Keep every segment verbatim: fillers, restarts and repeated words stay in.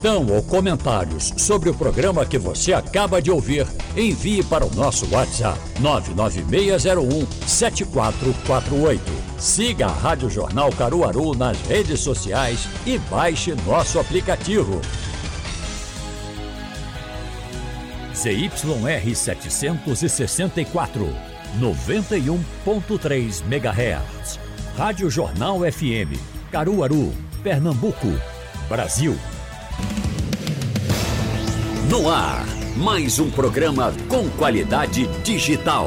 Sugestão ou comentários sobre o programa que você acaba de ouvir, envie para o nosso WhatsApp nove nove seis zero um sete quatro quatro oito. Siga a Rádio Jornal Caruaru nas redes sociais e baixe nosso aplicativo. Z Y R setecentos e sessenta e quatro, noventa e um ponto três megahertz. Rádio Jornal F M, Caruaru, Pernambuco, Brasil. No ar, mais um programa com qualidade digital.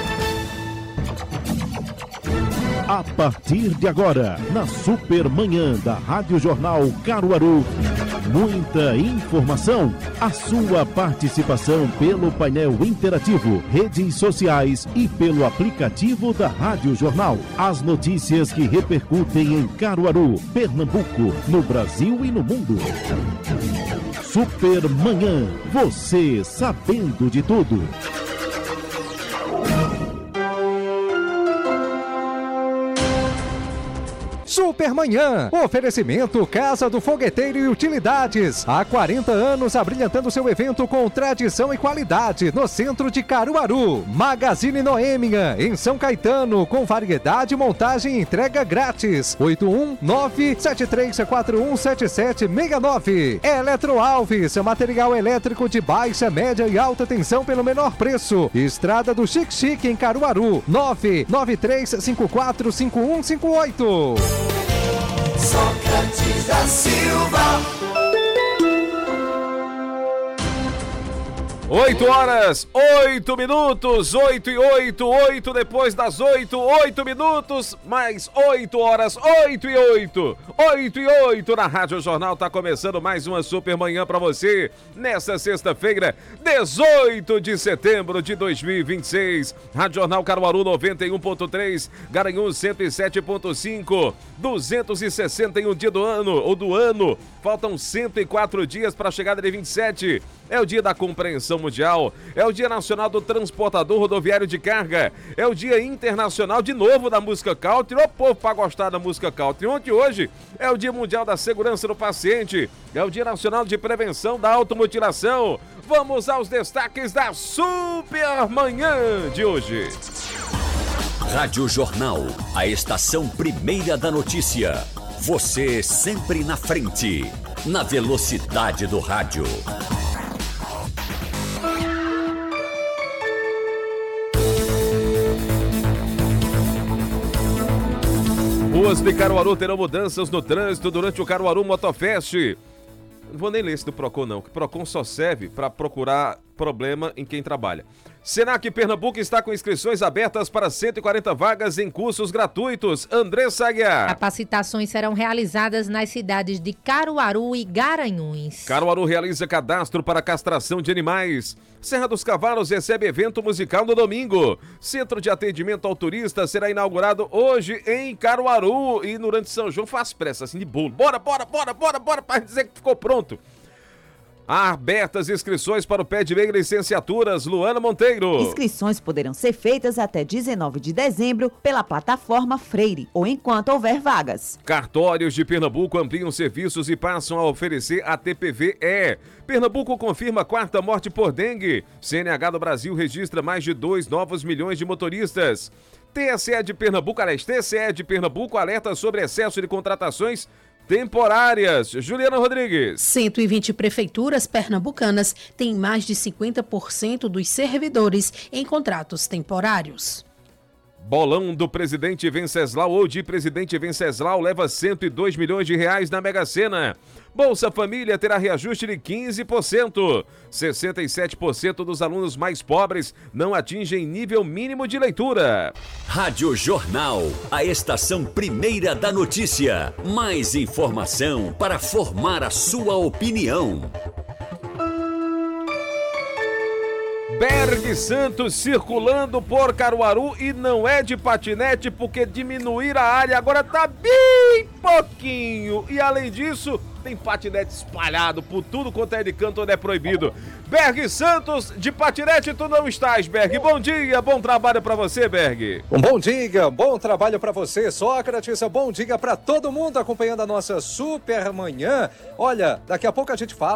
A partir de agora, na Supermanhã da Rádio Jornal Caruaru, muita informação, a sua participação pelo painel interativo, redes sociais e pelo aplicativo da Rádio Jornal. As notícias que repercutem em Caruaru, Pernambuco, no Brasil e no mundo. Supermanhã, você sabendo de tudo. Supermanhã, oferecimento Casa do Fogueteiro e Utilidades. Há quarenta anos abrilhantando seu evento com tradição e qualidade no centro de Caruaru. Magazine Noêmia, em São Caetano, com variedade, montagem e entrega grátis. oito um nove sete três quatro um sete sete seis nove. Eletro Alves, material elétrico de baixa, média e alta tensão pelo menor preço. Estrada do Chique Chique em Caruaru. nove nove três cinco quatro cinco um cinco oito. Sócrates da Silva. Oito horas, oito minutos, oito e oito, oito depois das oito, oito minutos, mais oito horas, oito e oito, oito e oito na Rádio Jornal. Tá começando mais uma Supermanhã pra você, nesta sexta-feira, dezoito de setembro de dois mil e vinte e seis. Rádio Jornal Caruaru noventa e um ponto três, Garanhuns cento e sete ponto cinco, duzentos e sessenta e um dia do ano, ou do ano, faltam cento e quatro dias para a chegada de vinte e sete. É o dia da compreensão mundial, é o dia nacional do transportador rodoviário de carga, é o dia internacional de novo da música country. Ô povo pra gostar da música country. Ontem hoje é o dia mundial da segurança do paciente, é o dia nacional de prevenção da automutilação. Vamos aos destaques da Supermanhã de hoje. Rádio Jornal, a estação primeira da notícia. Você sempre na frente, na velocidade do rádio. Ruas de Caruaru terão mudanças no trânsito durante o Caruaru Motofest. Não vou nem ler esse do Procon não, que Procon só serve para procurar problema em quem trabalha. Senac Pernambuco está com inscrições abertas para cento e quarenta vagas em cursos gratuitos. Andressa Aguiar. Capacitações serão realizadas nas cidades de Caruaru e Garanhuns. Caruaru realiza cadastro para castração de animais. Serra dos Cavalos recebe evento musical no domingo. Centro de atendimento ao turista será inaugurado hoje em Caruaru. E durante São João faz pressa, assim, de bolo. Bora, bora, bora, bora, bora, para dizer que ficou pronto. Abertas inscrições para o Pé de Meia Licenciaturas. Luana Monteiro. Inscrições poderão ser feitas até dezenove de dezembro pela plataforma Freire ou enquanto houver vagas. Cartórios de Pernambuco ampliam serviços e passam a oferecer a T P V-E. Pernambuco confirma quarta morte por dengue. C N H do Brasil registra mais de dois novos milhões de motoristas. T S E de Pernambuco, aliás, T C E de Pernambuco alerta sobre excesso de contratações temporárias. Juliana Rodrigues. cento e vinte prefeituras pernambucanas têm mais de cinquenta por cento dos servidores em contratos temporários. Bolão do presidente Venceslau ou de presidente Venceslau leva cento e dois milhões de reais na Mega Sena. Bolsa Família terá reajuste de quinze por cento. sessenta e sete por cento dos alunos mais pobres não atingem nível mínimo de leitura. Rádio Jornal, a estação primeira da notícia. Mais informação para formar a sua opinião. Berg Santos circulando por Caruaru e não é de patinete porque diminuir a área agora tá bem pouquinho. E além disso, tem patinete espalhado por tudo quanto é de canto onde é proibido. Berg Santos, de patinete tu não estás, Berg. Bom dia, bom trabalho pra você, Berg. Um bom dia, bom trabalho pra você, Sócrates. Bom dia pra todo mundo acompanhando a nossa super manhã. Olha, daqui a pouco a gente fala